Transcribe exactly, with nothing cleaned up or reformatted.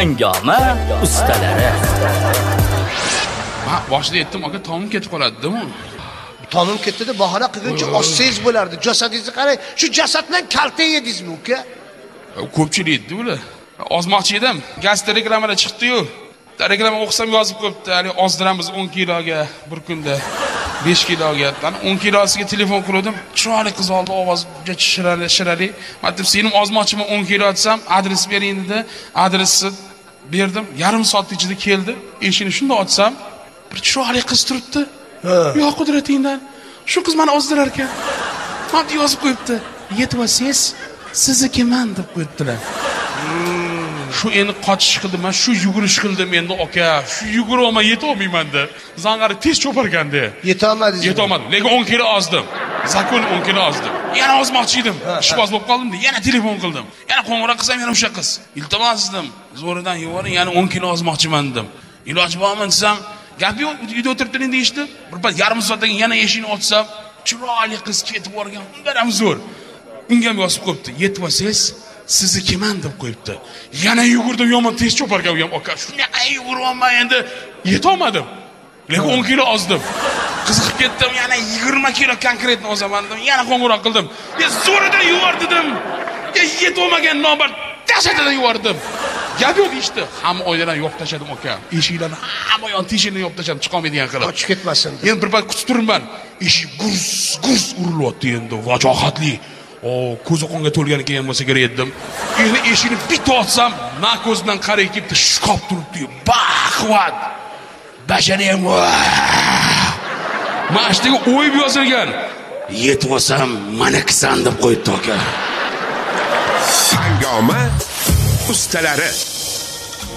Hangoma ustalari. Ha, boshida aytdim, aka tomim ketib qoladi-da. Tomim ketdi-da, bahona qilguncha ossangiz bo'lardi. Jasadingizni qarang, shu jasad bilan kalta yedingizmi, uka? Ko'pchilik edi ular. Ozmoqchi edim. Gazeta reklamalar chiqdi-yu. Reklama o'qisam yozib qo'yibdi. Hali ozdiramiz o'n kiloga bir kunda, besh kiloga. o'n kilosiga telefon qildim. Chiroyli qiz oldi, ovozi shirali, shirali. Men aytdim, "Senim ozmoqchiman o'n kilo atsam, adres bering" dedi. Adresni berdim. Yarim soat ichida keldi. Eshikni shunda ochsam, bir chiroyli qiz turibdi. Yo qudratingdan. Shu qiz meni ozdirar ekan. Men yozib qo'yibdi. "Yetvasangiz, siznikiman" deb qo'yibdilar. Shu endi qochish qildim, men shu yugurish qildim endi aka. Shu yugurolmay yeta olmayman-da. Zangari tez cho'parganda. Yeta olmadingiz. Yeta olmadim. Lekin o'n kilo ozdim. Zakon o'n kilo ozdim. Yana ozmoqchi edim. Ishboz bo'lib qoldim-da, yana telefon qildim. Yana qo'ng'iroq qilsam, yana o'sha qiz. Iltimos dedim, zo'ridan yuboring, yana o'n kilo ozmoqchiman dedim. Iloji bormi desam, gap yo'q, uyda o'tiribding deyishdi. Bir pas yarim soatdan keyin yana eshikni ochsam, chiroyli qiz ketib borgan. Undan ham zo'r. Unga ham yozib qo'yibdi. "Yetvasangiz, siznikiman" deb qo'yibdi. Yana yugurdim, yomon tez cho'parga ham aka. Shunaqa yuguryapman endi, yeta olmadim. Lekin o'n kilo ozdim. Qiziqib ketdim, yana yigirma kilo konkretni ozaman dedim. Yana qo'ng'iroq qildim. "Ya zo'ridan yubor" dedim. "Ya yeta olmagan nomard tashadidan yubordim." Gap yo'q ishdi. Hamma oynalarni yopib tashladim aka. Eshiklarni hamma yon teshikni yopib tashladim, chiqa olmaydigan qilib. Qochib ketmasin. Endi bir payt kutib turibman. Eshik gurs gurs urilyapti endi, vajohatli. O, ko'zi qonga to'lgani keyin bo'lsa kerak edim. Endi eshikni bitta ochsam, na ko'z bilan qarayib ketdi, shkop turibdi. Baqvat. Bashariyam. Mashtaga o'yib yozilgan. "Yetvorsam, manakisan" deb qo'yibdi aka. Hangoma ustalari.